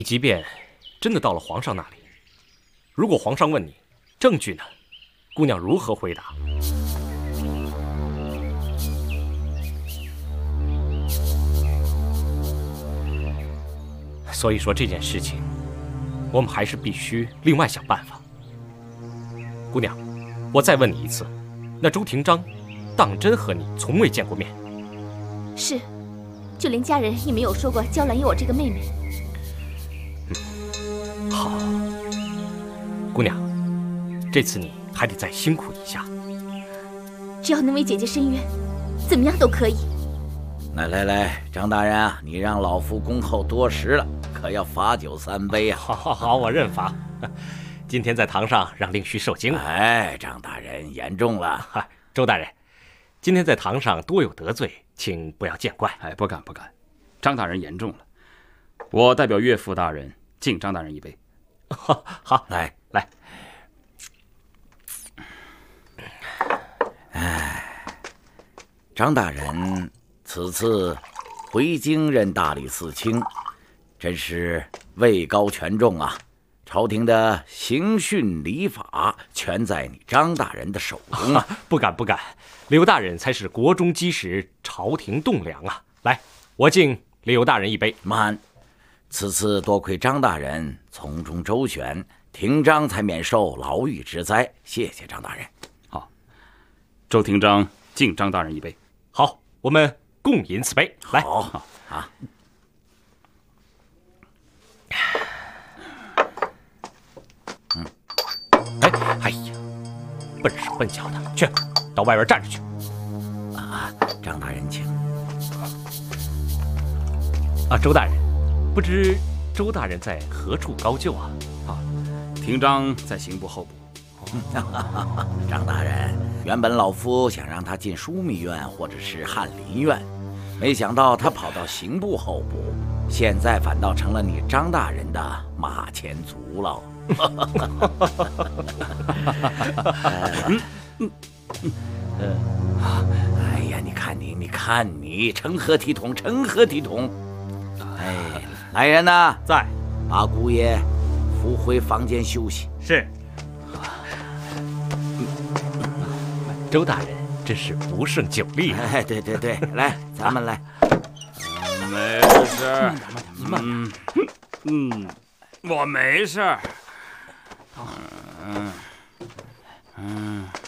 即便真的到了皇上那里，如果皇上问你证据呢，姑娘如何回答？所以说这件事情，我们还是必须另外想办法。姑娘，我再问你一次，那周廷章当真和你从未见过面？ 是，就连家人也没有说过娇兰有我这个妹妹。 好，姑娘，这次你还得再辛苦一下。 只要能为姐姐伸冤，怎么样都可以。 来，张大人啊，你让老夫恭候多时了，可要罚酒3杯啊！ 好，我认罚。今天在堂上让令婿受惊了。 哎，张大人严重了。 周大人，今天在堂上多有得罪，请不要见怪。 不敢，张大人严重了。我代表岳父大人敬张大人一杯。 好，来。 张大人此次回京任大理寺卿，真是位高权重啊！朝廷的刑讯礼法全在你张大人的手中啊！ 不敢，刘大人才是国中基石，朝廷栋梁啊！来，我敬刘大人一杯。 慢，此次多亏张大人从中周旋，廷章才免受牢狱之灾，谢谢张大人。 好，周廷章敬张大人一杯。 好，我们共饮此杯。来， 好啊。 哎呀，笨手笨脚的，去到外边站着去。 张大人请。 周大人，不知周大人在何处高就啊？ 廷章在刑部候补。 张大人，原本老夫想让他进枢密院或者是翰林院，没想到他跑到刑部候补，现在反倒成了你张大人的马前卒了。哎呀，你看你，成何体统，成何体统！哎，来人呐， 在， 把姑爷扶回房间休息。 是。周大人真是不胜酒力。 哎，对，来，咱们来。 没事。我没事。